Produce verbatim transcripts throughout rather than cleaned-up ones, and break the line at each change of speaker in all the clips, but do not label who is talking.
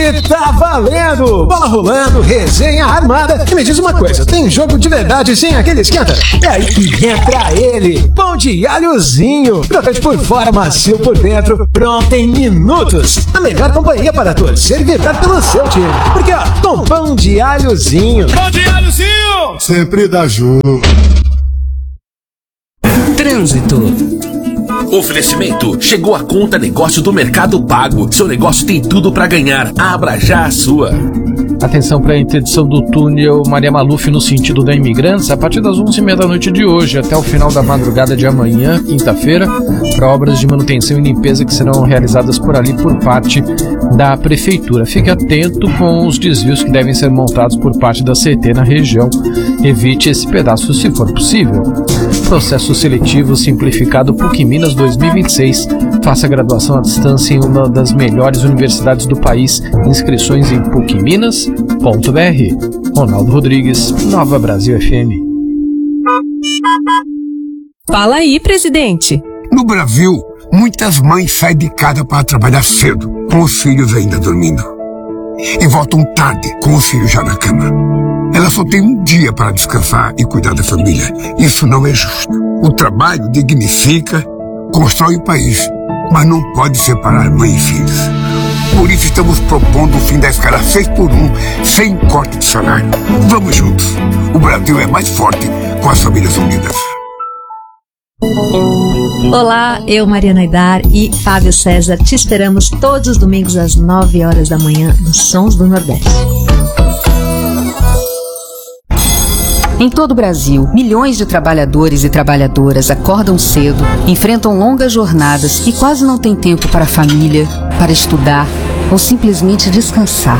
E tá valendo! Bola rolando, resenha armada. E me diz uma coisa, tem jogo de verdade sem aquele esquenta? É aí que entra ele, pão de alhozinho. Crocante por fora, macio por dentro, pronto em minutos. A melhor companhia para torcer e vibrar pelo seu time. Porque ó, com pão de alhozinho.
Pão de alhozinho!
Sempre dá jogo.
Trânsito.
Oferecimento. Chegou a conta negócio do Mercado Pago. Seu negócio tem tudo para ganhar. Abra já a sua.
Atenção para a interdição do túnel Maria Maluf no sentido da Imigrantes a partir das onze e meia da noite de hoje até o final da madrugada de amanhã, quinta-feira, para obras de manutenção e limpeza que serão realizadas por ali por parte da Prefeitura. Fique atento com os desvios que devem ser montados por parte da C T na região. Evite esse pedaço se for possível. Processo seletivo simplificado P U C Minas dois mil e vinte e seis. Faça graduação à distância em uma das melhores universidades do país. Inscrições em puc minas ponto b r. Ronaldo Rodrigues, Nova Brasil F M.
Fala aí, presidente.
No Brasil, muitas mães saem de casa para trabalhar cedo, com os filhos ainda dormindo. E voltam tarde, com os filhos já na cama. Ela só tem um dia para descansar e cuidar da família. Isso não é justo. O trabalho dignifica, constrói o país, mas não pode separar mãe e filhos. Por isso estamos propondo o fim da escala seis por um, sem corte de salário. Vamos juntos. O Brasil é mais forte com as famílias unidas.
Olá, eu, Mariana Aidar e Fábio César te esperamos todos os domingos às nove horas da manhã nos Sons do Nordeste.
Em todo o Brasil, milhões de trabalhadores e trabalhadoras acordam cedo, enfrentam longas jornadas e quase não têm tempo para a família, para estudar ou simplesmente descansar.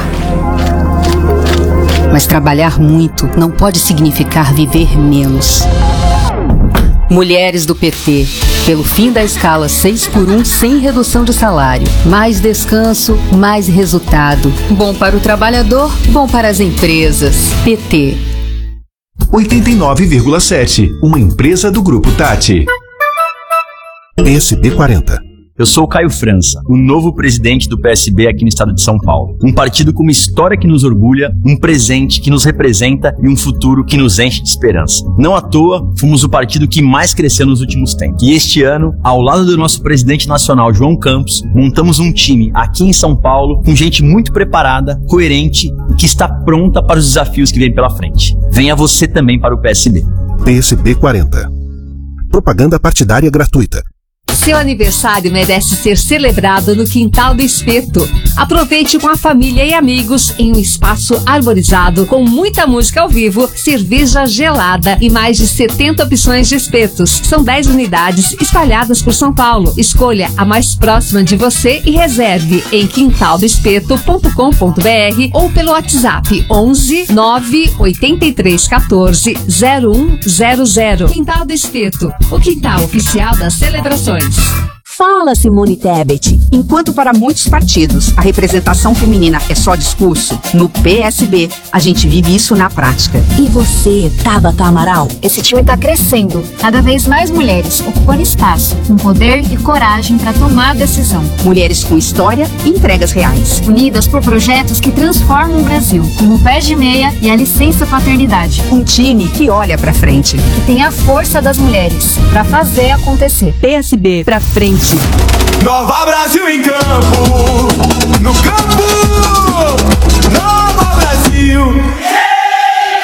Mas trabalhar muito não pode significar viver menos. Mulheres do P T, pelo fim da escala seis por um sem redução de salário. Mais descanso, mais resultado. Bom para o trabalhador, bom para as empresas. P T.
oitenta e nove vírgula sete, uma empresa do Grupo Tati.
P S B quarenta.
Eu sou o Caio França, o novo presidente do P S B aqui no estado de São Paulo. Um partido com uma história que nos orgulha, um presente que nos representa e um futuro que nos enche de esperança. Não à toa, fomos o partido que mais cresceu nos últimos tempos. E este ano, ao lado do nosso presidente nacional, João Campos, montamos um time aqui em São Paulo com gente muito preparada, coerente e que está pronta para os desafios que vêm pela frente. Venha você também para o P S B.
P S B quarenta. Propaganda partidária gratuita.
Seu aniversário merece ser celebrado no Quintal do Espeto. Aproveite com a família e amigos em um espaço arborizado com muita música ao vivo, cerveja gelada e mais de setenta opções de espetos. São dez unidades espalhadas por São Paulo. Escolha a mais próxima de você e reserve em quintal do espeto ponto com ponto b r ou pelo WhatsApp onze nove oito três um quatro zero um zero zero. Quintal do Espeto, o quintal oficial das celebrações.
Fala, Simone Tebet. Enquanto para muitos partidos a representação feminina é só discurso, no P S B a gente vive isso na prática.
E você, Tabata Amaral?
Esse time está crescendo. Cada vez mais mulheres ocupando espaço, com poder e coragem para tomar decisão.
Mulheres com história e entregas reais.
Unidas por projetos que transformam o Brasil, como o Pé de Meia e a Licença Paternidade.
Um time que olha para frente.
Que tem a força das mulheres para fazer acontecer.
P S B pra frente.
Nova Brasil em campo, no campo, Nova Brasil em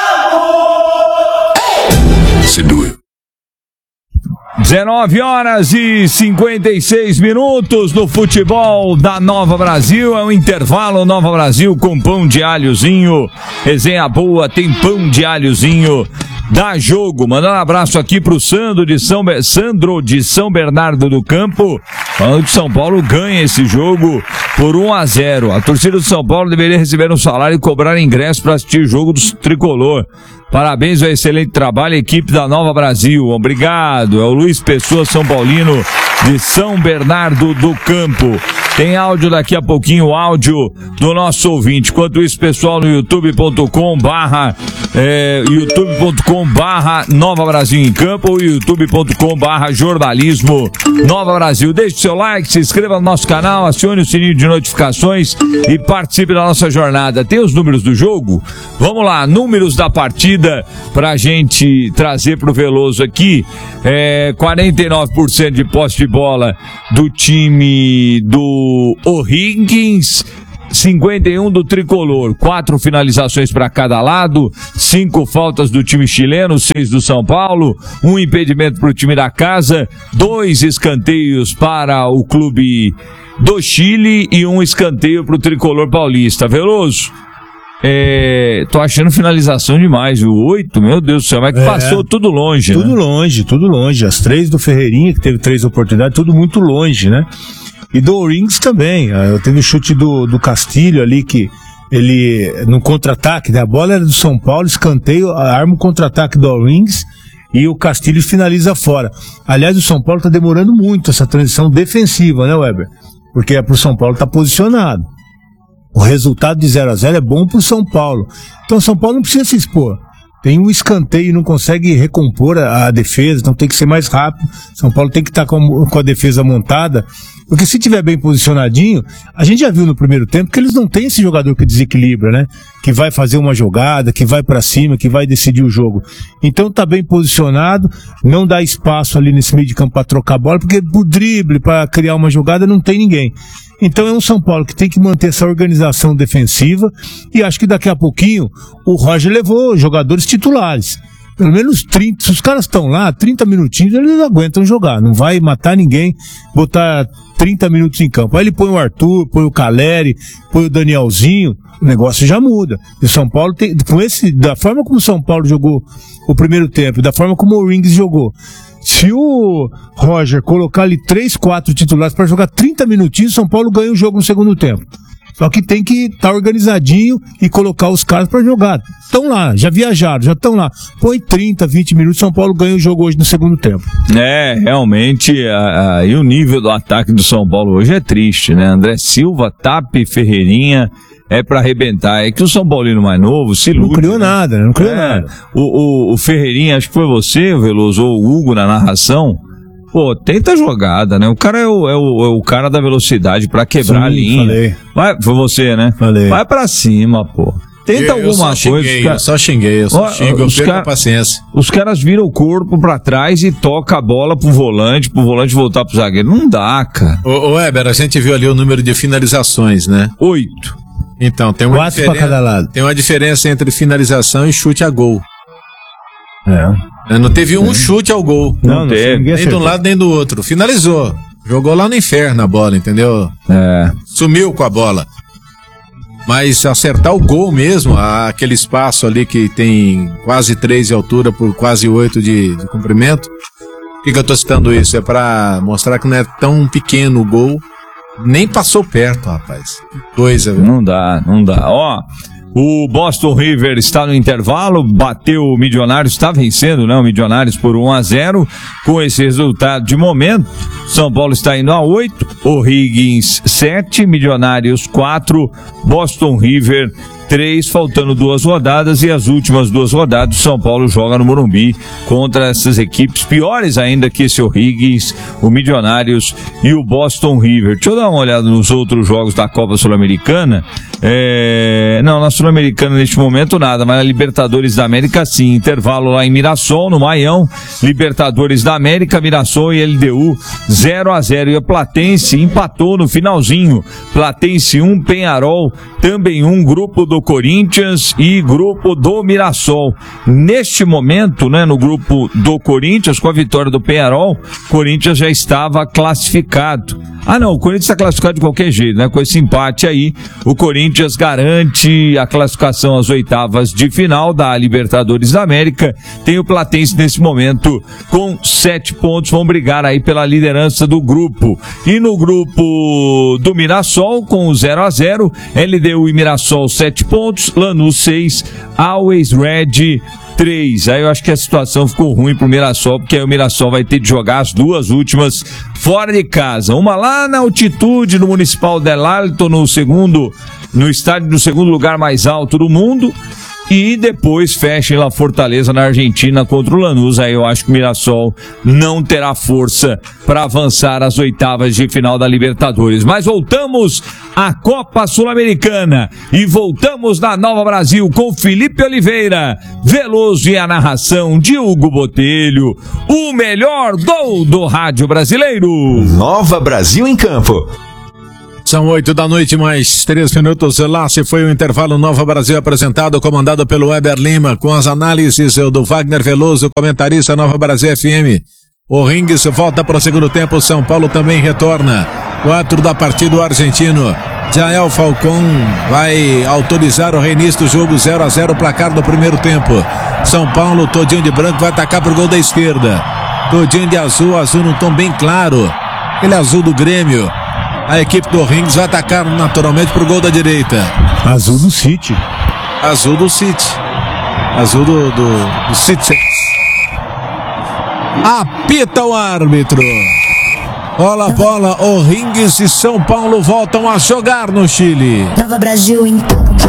campo.
Seduz.
dezenove horas e cinquenta e seis minutos no futebol da Nova Brasil. É um intervalo Nova Brasil com pão de alhozinho. Resenha boa, tem pão de alhozinho. Dá jogo, mandando um abraço aqui pro Sandro de São, Be- Sandro de São Bernardo do Campo, falando que São Paulo ganha esse jogo por um a zero. A torcida do São Paulo deveria receber um salário e cobrar ingresso para assistir o jogo do Tricolor. Parabéns ao excelente trabalho, equipe da Nova Brasil. Obrigado. É o Luiz Pessoa, São Paulino de São Bernardo do Campo. Tem áudio daqui a pouquinho, áudio do nosso ouvinte. Enquanto isso, pessoal, no youtube ponto com barra é, youtube ponto com barra Nova Brasil em Campo ou youtube ponto com barra jornalismo Nova Brasil. Deixe seu like, se inscreva no nosso canal, acione o sininho de notificações e participe da nossa jornada. Tem os números do jogo? Vamos lá, números da partida pra gente trazer pro Veloso aqui. É, quarenta e nove por cento de posse de bola do time do O'Higgins, cinquenta e um do Tricolor, quatro finalizações para cada lado, cinco faltas do time chileno, seis do São Paulo, um impedimento para o time da casa, dois escanteios para o clube do Chile e um escanteio para o Tricolor paulista. Veloso, é, tô achando finalização demais, o oito, meu Deus do céu, mas que é, passou tudo longe,
tudo
né?
longe, tudo longe, as três do Ferreirinha, que teve três oportunidades, tudo muito longe, né? E do O'Higgins também, teve o chute do, do Castilho ali, que ele, no contra-ataque, né? A bola era do São Paulo, escanteio, arma o contra-ataque do O'Higgins e o Castilho finaliza fora. Aliás, o São Paulo tá demorando muito essa transição defensiva, né, Weber? Porque é pro São Paulo tá posicionado. O resultado de zero a zero é bom pro São Paulo. Então o São Paulo não precisa se expor. Tem um escanteio e não consegue recompor a, a defesa, então tem que ser mais rápido. São Paulo tem que estar tá com, com a defesa montada, porque se tiver bem posicionadinho, a gente já viu no primeiro tempo que eles não têm esse jogador que desequilibra, né? Que vai fazer uma jogada, que vai pra cima, que vai decidir o jogo. Então tá bem posicionado, não dá espaço ali nesse meio de campo pra trocar a bola, porque por drible, pra criar uma jogada, não tem ninguém. Então é um São Paulo que tem que manter essa organização defensiva, e acho que daqui a pouquinho o Roger levou jogadores titulares. Pelo menos trinta, se os caras estão lá, trinta minutinhos, eles aguentam jogar. Não vai matar ninguém, botar trinta minutos em campo. Aí ele põe o Arthur, põe o Caleri, põe o Danielzinho, o negócio já muda. E o São Paulo tem, com esse, da forma como o São Paulo jogou o primeiro tempo, da forma como o O'Higgins jogou, se o Roger colocar ali três, quatro titulares para jogar trinta minutinhos, o São Paulo ganha o jogo no segundo tempo. Só que tem que estar tá organizadinho e colocar os caras para jogar. Estão lá, já viajaram, já estão lá. Põe trinta, vinte minutos, São Paulo ganha o jogo hoje no segundo tempo.
É, realmente, a, a, e o nível do ataque do São Paulo hoje é triste, né? André Silva, Tape, Ferreirinha, é pra arrebentar. É que o São Paulino mais novo se ilude.
Não criou, né? nada, não criou
é,
nada.
O, o, o Ferreirinha, acho que foi você, Veloso, ou o Hugo na narração. Pô, tenta a jogada, né? O cara é o, é o, é o cara da velocidade pra quebrar Sim, a linha.
Falei.
Vai, foi você, né?
Falei.
Vai pra cima, pô. Tenta
eu,
alguma
eu só
coisa.
Xinguei, cara... Eu só xinguei, eu só Ó, xingo, eu perco a paciência.
Os caras viram o corpo pra trás e toca a bola pro volante, pro volante voltar pro zagueiro. Não dá, cara.
Ô, ô Weber, a gente viu ali o número de finalizações, né?
Oito.
Então, tem uma,
Quatro pra cada lado.
Tem uma diferença entre finalização e chute a gol.
É.
Não teve um é. chute ao gol.
Não, não teve.
Nem de um lado nem do outro. Finalizou. Jogou lá no inferno a bola, entendeu?
É.
Sumiu com a bola. Mas acertar o gol mesmo, aquele espaço ali que tem quase três de altura por quase oito de, de comprimento. Por que, que eu tô citando isso? É pra mostrar que não é tão pequeno o gol. Nem passou perto, rapaz. Que coisa, velho.
Não dá, não dá. Ó, o Boston River está no intervalo, bateu o Milionários, está vencendo, né? O Milionários por um a zero. Com esse resultado de momento, São Paulo está indo a oito, O'Higgins sete, Milionários quatro, Boston River três, faltando duas rodadas, e as últimas duas rodadas São Paulo joga no Morumbi contra essas equipes piores ainda que esse O'Higgins, o Milionários e o Boston River. Deixa eu dar uma olhada nos outros jogos da Copa Sul-Americana. É... Não, na Sul-Americana neste momento nada, mas na Libertadores da América sim, intervalo lá em Mirassol, no Maião, Libertadores da América, Mirassol e L D U zero a zero, e a Platense empatou no finalzinho, Platense um, Peñarol também um, grupo do Corinthians e grupo do Mirassol. Neste momento, né, no grupo do Corinthians, com a vitória do Peñarol, Corinthians já estava classificado. Ah não, o Corinthians está classificado de qualquer jeito, né? Com esse empate aí, o Corinthians garante a classificação às oitavas de final da Libertadores da América. Tem o Platense nesse momento com sete pontos, vão brigar aí pela liderança do grupo. E no grupo do Mirassol, com o zero a zero, L D U e Mirassol sete pontos, Lanús seis, Always Red três. Aí eu acho que a situação ficou ruim pro Mirassol, porque aí o Mirassol vai ter de jogar as duas últimas fora de casa. Uma lá na altitude, no Municipal del Alto, no segundo, no estádio do segundo lugar mais alto do mundo. E depois fecha em La Fortaleza, na Argentina, contra o Lanús. Aí eu acho que o Mirassol não terá força para avançar às oitavas de final da Libertadores. Mas voltamos à Copa Sul-Americana e voltamos na Nova Brasil com Felipe Oliveira, Veloso e a narração de Hugo Botelho. O melhor gol do rádio brasileiro.
Nova Brasil em campo.
São oito da noite, mais três minutos. Lá se foi o intervalo. Nova Brasil apresentado, comandado pelo Weber Lima, com as análises do Wagner Veloso, comentarista Nova Brasil F M. O Ringues volta para o segundo tempo. São Paulo também retorna. Quatro da partida, o argentino Jael Falcão vai autorizar o reinício do jogo. Zero a zero, placar do primeiro tempo. São Paulo, todinho de branco, vai atacar pro gol da esquerda. Todinho de azul, azul num tom bem claro. Aquele azul do Grêmio. A equipe do Ringues vai atacar naturalmente pro gol da direita.
Azul do City.
Azul do City. Azul do, do, do City. Apita o árbitro. Rola a bola. O Ringues e São Paulo voltam a jogar no Chile.
Nova Brasil em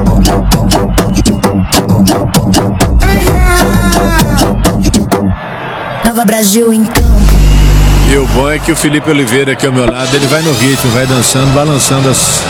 Nova Brasil em
E o bom é que o Felipe Oliveira aqui ao meu lado, ele vai no ritmo, vai dançando, balançando as...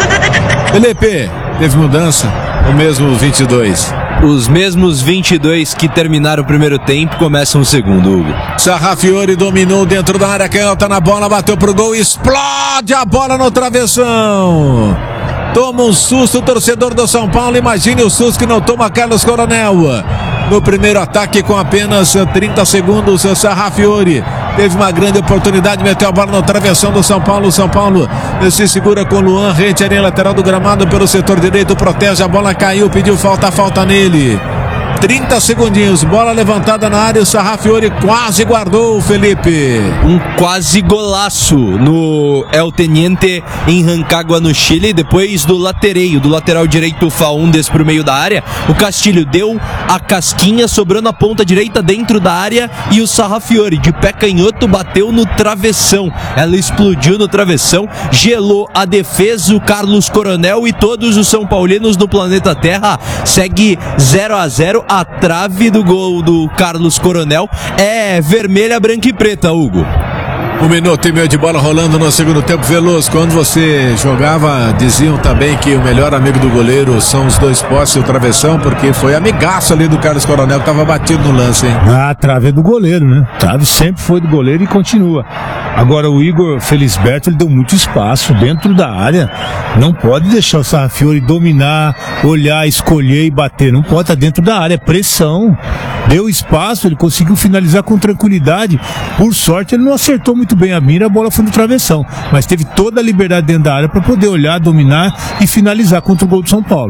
Felipe, teve mudança? O mesmo vinte e dois?
Os mesmos vinte e dois que terminaram o primeiro tempo começam o segundo, Hugo.
Sarrafiori dominou dentro da área, canhota na bola, bateu pro gol, explode a bola no travessão. Toma um susto o torcedor do São Paulo, imagine o susto que não toma Carlos Coronel. No primeiro ataque com apenas trinta segundos, o Sarrafiori teve uma grande oportunidade, meteu a bola no travessão do São Paulo. São Paulo se segura com o Luan, rente ali lateral do gramado pelo setor direito, protege, a bola caiu, pediu falta, falta nele. trinta segundinhos, bola levantada na área, o Sarrafiori quase guardou, Felipe.
Um quase golaço no El Teniente em Rancagua, no Chile, depois do latereio, do lateral direito Faúndes pro meio da área. O Castilho deu a casquinha, sobrou na ponta direita dentro da área e o Sarrafiori de pé canhoto bateu no travessão. Ela explodiu no travessão, gelou a defesa, o Carlos Coronel e todos os São Paulinos no planeta Terra. Segue zero a zero. A trave do gol do Carlos Coronel é vermelha, branca e preta, Hugo.
Um minuto e meio de bola rolando no segundo tempo. Veloso, quando você jogava, diziam também que o melhor amigo do goleiro são os dois postes e o travessão, porque foi amigaço ali do Carlos Coronel, que tava batido no lance, hein?
Ah, a trave é do goleiro, né? A trave sempre foi do goleiro e continua. Agora o Igor Felisberto, ele deu muito espaço dentro da área. Não pode deixar o Sarrafiori dominar, olhar, escolher e bater. Não pode estar dentro da área, é pressão. Deu espaço, ele conseguiu finalizar com tranquilidade. Por sorte, ele não acertou muito bem a mira, a bola foi no travessão. Mas teve toda a liberdade dentro da área para poder olhar, dominar e finalizar contra o gol do São Paulo.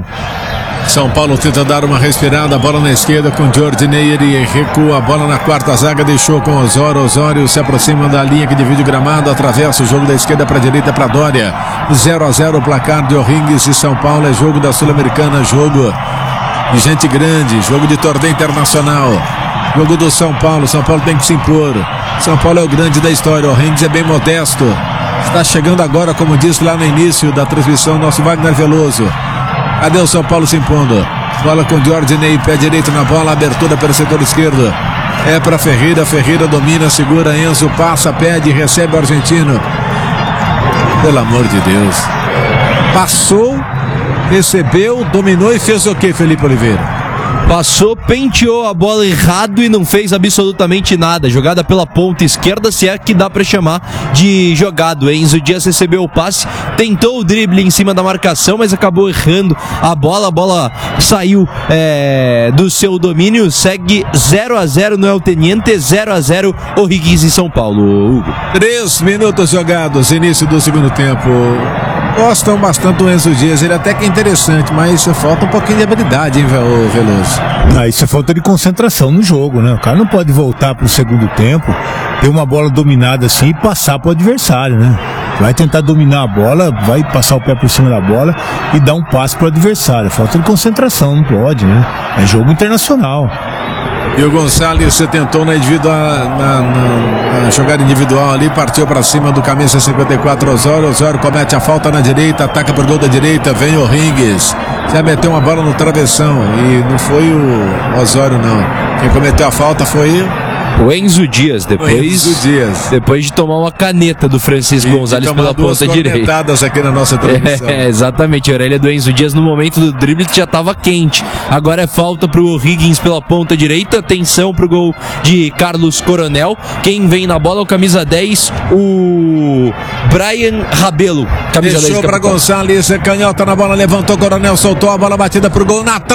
São Paulo tenta dar uma respirada, a bola na esquerda com Jordinei, ele recua a bola na quarta zaga, deixou com Osório, Osório se aproxima da linha que divide o gramado, atravessa o jogo da esquerda para a direita para Dória. zero a zero o placar de O'Ringues e São Paulo, é jogo da Sul-Americana, jogo de gente grande, jogo de torneio internacional, jogo do São Paulo. São Paulo tem que se impor, São Paulo é o grande da história, O'Ringues é bem modesto, está chegando agora, como disse lá no início da transmissão, nosso Wagner Veloso. Cadê o São Paulo se impondo? Bola com Jordinei, pé direito na bola, abertura pelo setor esquerdo. É para Ferreira, Ferreira domina, segura, Enzo passa, pede, recebe o argentino. Pelo amor de Deus. Passou, recebeu, dominou e fez o que, Felipe Oliveira?
Passou, penteou a bola errado e não fez absolutamente nada. Jogada pela ponta esquerda, se é que dá pra chamar de jogado. Enzo Dias recebeu o passe, tentou o drible em cima da marcação, mas acabou errando a bola. A bola saiu é, do seu domínio. Segue zero a zero no El Teniente, zero a zero O'Higgins em São Paulo, Hugo.
Três minutos jogados, início do segundo tempo. Gostam bastante do Enzo Dias, ele até que é interessante, mas falta um pouquinho de habilidade, hein, Veloso?
Ah, isso é falta de concentração no jogo, né? O cara não pode voltar pro segundo tempo, ter uma bola dominada assim e passar pro adversário, né? Vai tentar dominar a bola, vai passar o pé por cima da bola e dar um passe pro adversário. Falta de concentração, não pode, né? É jogo internacional.
E o Gonçalves tentou na, individual, na, na, na jogada individual ali, partiu para cima do camisa cinquenta e quatro, Osório. Osório comete a falta na direita, ataca pro gol da direita, vem o Ringues. Já meteu uma bola no travessão e não foi o Osório, não. Quem cometeu a falta foi
o Enzo Dias, depois,
Enzo Dias.
depois de tomar uma caneta do Francisco e Gonzalez pela ponta direita.
Aqui na nossa transmissão.
É, exatamente, a orelha do Enzo Dias no momento do drible já estava quente. Agora é falta pro Higgins pela ponta direita, atenção pro gol de Carlos Coronel. Quem vem na bola é o camisa dez, o Brian Rabelo. Camisa
Deixou para Gonçalves, canhota na bola, levantou Coronel, soltou a bola batida pro gol na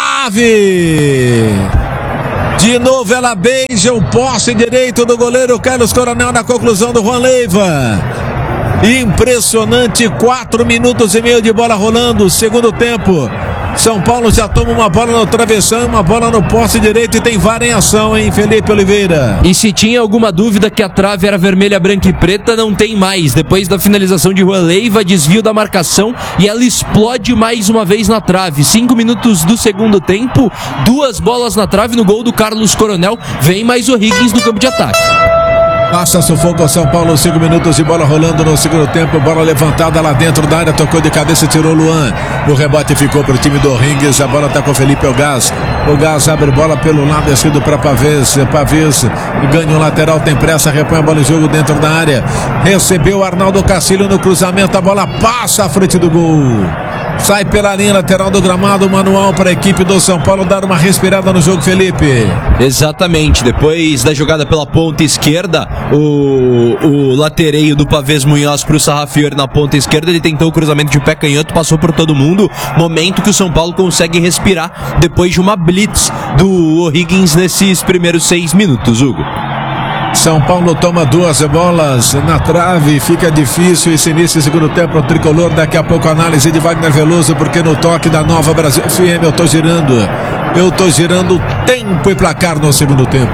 trave. De novo ela beija o poste direito do goleiro Carlos Coronel na conclusão do Juan Leiva. Impressionante, quatro minutos e meio de bola rolando, segundo tempo. São Paulo já toma uma bola no travessão, uma bola no poste direito e tem V A R em ação, hein, Felipe Oliveira?
E se tinha alguma dúvida que a trave era vermelha, branca e preta, não tem mais. Depois da finalização de Juan Leiva, desvio da marcação e ela explode mais uma vez na trave. Cinco minutos do segundo tempo, duas bolas na trave no gol do Carlos Coronel. Vem mais o Higgins no campo de ataque.
Passa sufoco ao São Paulo, cinco minutos de bola rolando no segundo tempo, bola levantada lá dentro da área, tocou de cabeça, tirou o Luan, o rebote ficou para o time do Ringues, a bola está com o Felipe Ogás, o Gás abre bola pelo lado esquerdo para Pavês, Pavês ganha o lateral, tem pressa, repõe a bola em jogo dentro da área, recebeu o Arnaldo Castilho no cruzamento, a bola passa à frente do gol. Sai pela linha lateral do gramado, manual para a equipe do São Paulo dar uma respirada no jogo, Felipe.
Exatamente, depois da jogada pela ponta esquerda, o, o latereio do Pavês Munhoz para o Sarrafiori na ponta esquerda, ele tentou o cruzamento de pé canhoto, passou por todo mundo, momento que o São Paulo consegue respirar depois de uma blitz do O'Higgins nesses primeiros seis minutos, Hugo.
São Paulo toma duas bolas na trave, fica difícil esse início do segundo tempo, o tricolor. Daqui a pouco análise de Wagner Veloso, porque no toque da Nova Brasil F M eu tô girando, eu tô girando tempo e placar no segundo tempo.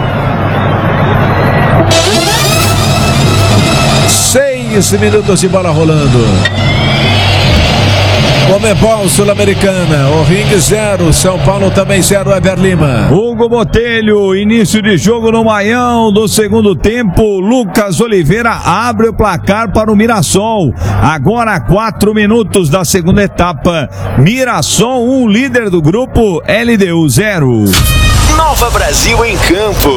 Seis minutos de bola rolando. Comebol Sul-Americana, o Ringue zero, São Paulo também zero, Eber Lima.
Hugo Botelho, início de jogo no Maião do segundo tempo, Lucas Oliveira abre o placar para o Mirassol. Agora quatro minutos da segunda etapa, Mirassol um, líder do grupo, L D U zero.
Nova Brasil em campo.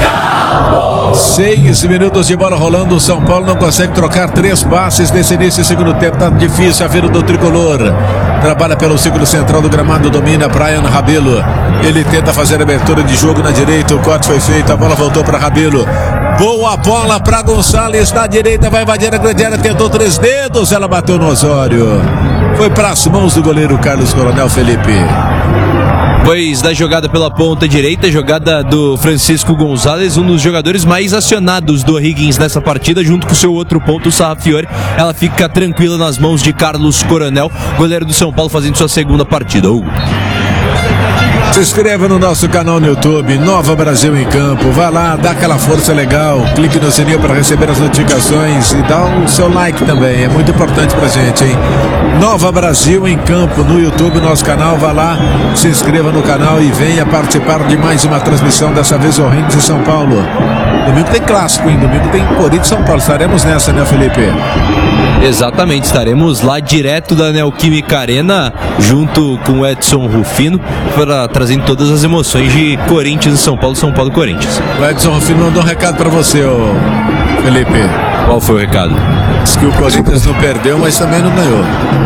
Seis minutos de bola rolando, o São Paulo não consegue trocar três passes nesse início do segundo tempo, tá difícil a vida do tricolor. Trabalha pelo círculo central do gramado, domina Brian Rabelo. Ele tenta fazer a abertura de jogo na direita, o corte foi feito, a bola voltou para Rabelo. Boa bola para Gonçalves na direita, vai invadir a grande área, tentou três dedos, ela bateu no Osório. Foi para as mãos do goleiro Carlos Coronel, Felipe.
Depois da jogada pela ponta direita, jogada do Francisco Gonzalez, um dos jogadores mais acionados do Higgins nessa partida, junto com o seu outro ponto, o Sarrafiori. Ela fica tranquila nas mãos de Carlos Coronel, goleiro do São Paulo, fazendo sua segunda partida. Hugo.
Se inscreva no nosso canal no YouTube, Nova Brasil em Campo. Vai lá, dá aquela força legal, clique no sininho para receber as notificações e dá o seu like também, é muito importante pra gente, hein? Nova Brasil em Campo no YouTube, nosso canal. Vai lá, se inscreva no canal e venha participar de mais uma transmissão, dessa vez o Ringues de São Paulo. Domingo tem clássico, hein? Domingo tem Corinthians e São Paulo. Estaremos nessa, né, Felipe?
Exatamente, estaremos lá direto da Neoquímica Arena, junto com o Edson Rufino, para trazendo todas as emoções de Corinthians e São Paulo, São Paulo e Corinthians.
O Edson Rufino mandou um recado para você, ô Felipe.
Qual foi o recado?
Diz que o Corinthians não perdeu, mas também não ganhou.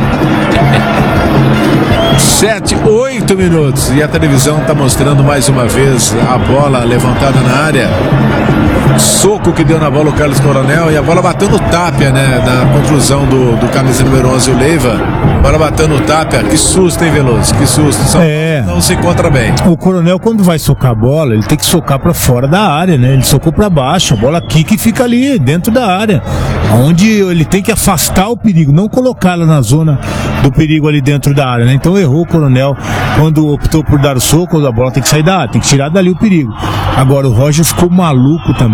Sete, oito minutos e a televisão está mostrando mais uma vez a bola levantada na área. Soco que deu na bola o Carlos Coronel e a bola bateu no Tapia, né? Na conclusão do, do camisa número onze, o Leiva. A bola bateu no Tapia. Que susto, hein, Veloso? Que susto. São
é.
Não se encontra bem.
O Coronel, quando vai socar a bola, ele tem que socar pra fora da área, né? Ele socou pra baixo. A bola quica e fica ali, dentro da área. Onde ele tem que afastar o perigo, não colocá-la na zona do perigo ali dentro da área, né? Então errou o Coronel quando optou por dar o soco. A bola tem que sair da área, tem que tirar dali o perigo. Agora o Roger ficou maluco também.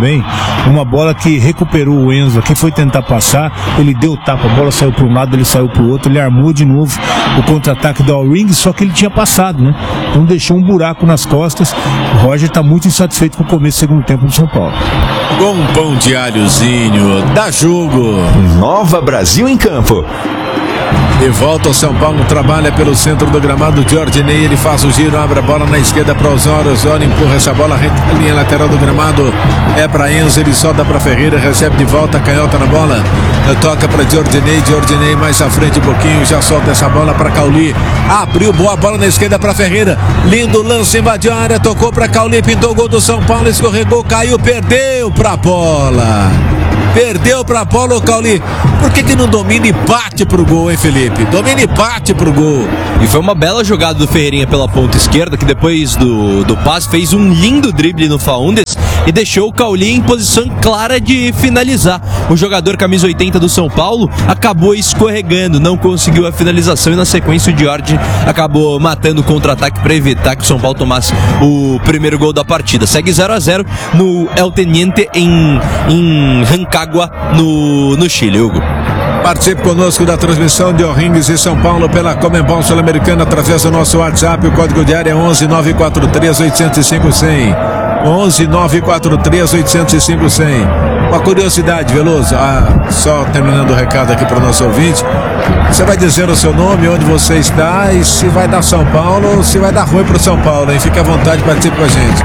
também, uma bola que recuperou o Enzo aqui, foi tentar passar, ele deu tapa, a bola saiu para um lado, ele saiu para o outro, ele armou de novo o contra-ataque da All-Ring, só que ele tinha passado, né? Então deixou um buraco nas costas. O Roger está muito insatisfeito com o começo do segundo tempo do São Paulo.
Com um pão de alhozinho, dá jogo.
Nova Brasil em campo.
E volta o São Paulo, trabalha pelo centro do gramado. Jorginei, ele faz o giro, abre a bola na esquerda para Osório. Osório empurra essa bola, reta a linha lateral do gramado. É para Enzo, ele solta para Ferreira, recebe de volta, canhota na bola. Toca para Jorginei, Jorginei mais à frente um pouquinho, já solta essa bola para Cauli. Abriu boa bola na esquerda para Ferreira. Lindo lance, invadiu a área, tocou para Cauli, pintou o gol do São Paulo, escorregou, caiu, perdeu para a bola. Perdeu pra Paulo Cauli. Por que que não domina e bate pro gol, hein, Felipe? Domina e bate pro gol.
E foi uma bela jogada do Ferreirinha pela ponta esquerda, que depois do, do passe fez um lindo drible no Faúndes e deixou o Cauli em posição clara de finalizar. O jogador camisa oitenta do São Paulo acabou escorregando, não conseguiu a finalização e na sequência o Jorge acabou matando o contra-ataque para evitar que o São Paulo tomasse o primeiro gol da partida. Segue zero a zero no El Teniente em, em Rancagua, no, no Chile, Hugo.
Participe conosco da transmissão de O'Rings e São Paulo pela Comembol Sul-Americana através do nosso WhatsApp. O código de área é onze nove quatro três oito zero cinco cem. onze nove quatro três oito zero cinco cem. Uma curiosidade, Veloso, ah, só terminando o recado aqui para o nosso ouvinte. Você vai dizer o seu nome, onde você está e se vai dar São Paulo ou se vai dar ruim para o São Paulo, hein? Fique à vontade, participe com a gente.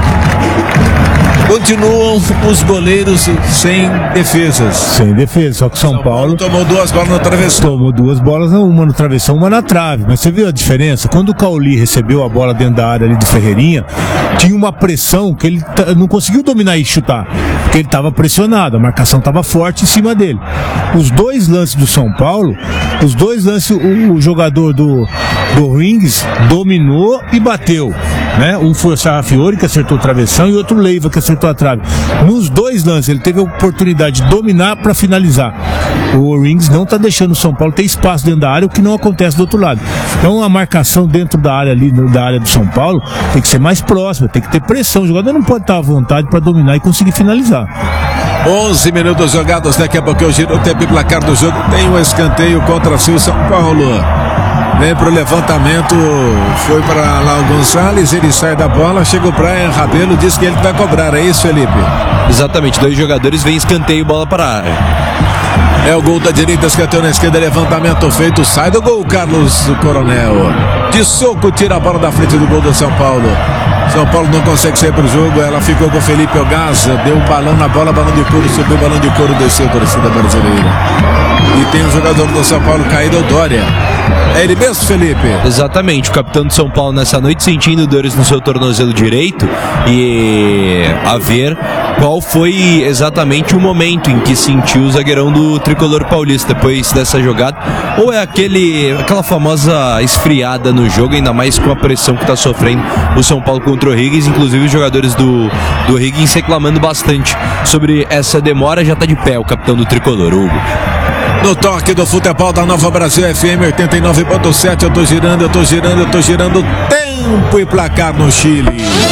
Continuam os goleiros sem defesas.
Sem defesa, só que São, São Paulo, Paulo
tomou duas bolas no travessão.
Tomou duas bolas, uma no travessão, uma na trave. Mas você viu a diferença? Quando o Cauli recebeu a bola dentro da área ali do Ferreirinha, tinha uma pressão que ele t- não conseguiu dominar e chutar, porque ele estava pressionado, a marcação estava forte em cima dele. Os dois lances do São Paulo, os dois lances, o, o jogador do, do Rings dominou e bateu, né? Um foi o Sarrafiori, que acertou o travessão, e outro Leiva, que acertou a trave. Nos dois lances ele teve a oportunidade de dominar para finalizar. O Rings não está deixando o São Paulo ter espaço dentro da área, o que não acontece do outro lado. Então a marcação dentro da área ali, da área do São Paulo, tem que ser mais próxima, tem que ter pressão. O jogador não pode estar à vontade para dominar e conseguir finalizar.
onze minutos jogados, daqui a pouco eu giro o tempo e placar do jogo. Tem um escanteio contra o São Paulo. Vem pro levantamento, foi para lá o Gonçalves, ele sai da bola, chega o Brian Rabelo, diz que ele vai cobrar, é isso, Felipe?
Exatamente, dois jogadores, vem escanteio, bola para a área.
É o gol da direita, escanteio na esquerda, levantamento feito, sai do gol, Carlos Coronel. De soco, tira a bola da frente do gol do São Paulo. São Paulo não consegue sair pro jogo, ela ficou com o Felipe Ogasa, deu um balão na bola, balão de couro, subiu o balão de couro, desceu a torcida brasileira. E tem um jogador do São Paulo caído, o Dória. É ele mesmo, Felipe?
Exatamente, o capitão de São Paulo nessa noite sentindo dores no seu tornozelo direito e a ver qual foi exatamente o momento em que sentiu o zagueirão do tricolor paulista depois dessa jogada, ou é aquele, aquela famosa esfriada no jogo, ainda mais com a pressão que está sofrendo o São Paulo contra o Higgins, inclusive os jogadores do, do Higgins reclamando bastante sobre essa demora. Já está de pé o capitão do tricolor, Hugo.
No toque do futebol da Nova Brasil F M oitenta e nove ponto sete, eu tô girando, eu tô girando, eu tô girando, tempo e placar no Chile.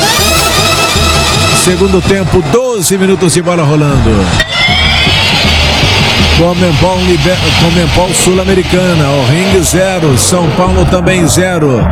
Segundo tempo, doze minutos de bola rolando. Comembol, Liber... Comembol Sul-Americana, O'Rings zero, São Paulo também zero.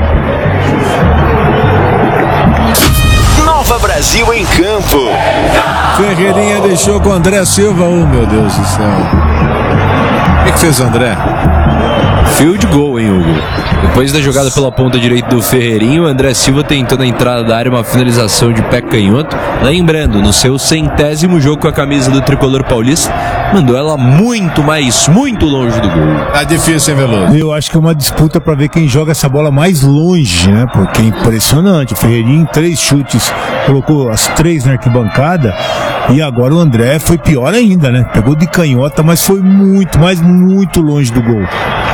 Nova Brasil em campo.
Ferreirinha deixou com o André Silva, oh meu Deus do céu. O que, que fez o André?
Field goal, hein, Hugo? Depois da jogada pela ponta direita do Ferreirinho, o André Silva tentou na entrada da área uma finalização de pé canhoto. Lembrando, no seu centésimo jogo com a camisa do tricolor paulista, mandou ela muito, mais, muito longe do gol.
Tá difícil, hein, Veloso?
Eu acho que é uma disputa para ver quem joga essa bola mais longe, né? Porque é impressionante. O Ferreirinho, em três chutes, colocou as três na arquibancada. E agora o André foi pior ainda, né? Pegou de canhota, mas foi muito, mas muito longe do gol.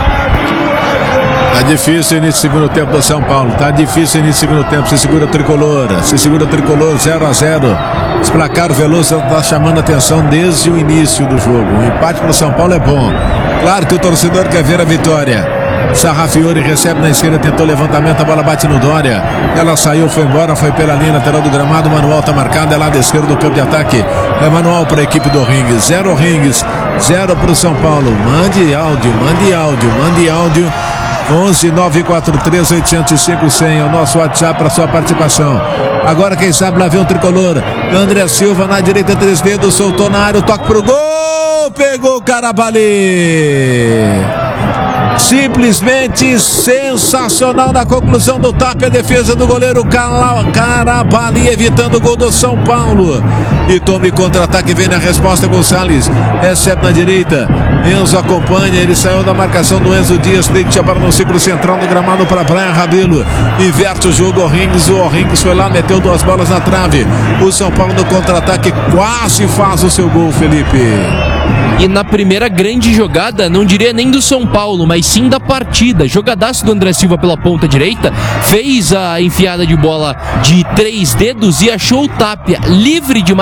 Tá difícil nesse segundo tempo do São Paulo. Tá difícil nesse segundo tempo. Se segura a tricolor. Se segura a tricolor, zero a zero. Esse placar Veloso tá chamando a atenção desde o início do jogo. O empate para o São Paulo é bom. Claro que o torcedor quer ver a vitória. Sarrafiori recebe na esquerda, tentou levantamento, a bola bate no Dória. Ela saiu, foi embora, foi pela linha lateral do gramado. Manuel tá marcado, é lado esquerdo do campo de ataque. É Manuel para a equipe do Ringues. Zero Ringues, zero para o São Paulo. Mande áudio, mande áudio, mande áudio. onze nove quatro três oito zero cinco cem é o nosso WhatsApp para sua participação. Agora quem sabe lá vem o tricolor. André Silva na direita, três dedos, soltou na área, o toque pro gol, pegou o Carabali. Simplesmente sensacional na conclusão do tap, a defesa do goleiro Carabali, evitando o gol do São Paulo. E tome contra-ataque, vem na resposta Gonçalves, recebe na direita, Enzo acompanha, ele saiu da marcação do Enzo Dias, deixa para no ciclo central do gramado para Brian Rabelo, inverte o jogo, o Rings, o Rings foi lá, meteu duas bolas na trave. O São Paulo no contra-ataque quase faz o seu gol, Felipe.
E na primeira grande jogada, não diria nem do São Paulo, mas sim da partida. Jogadaço do André Silva pela ponta direita, fez a enfiada de bola de três dedos e achou o Tapia livre de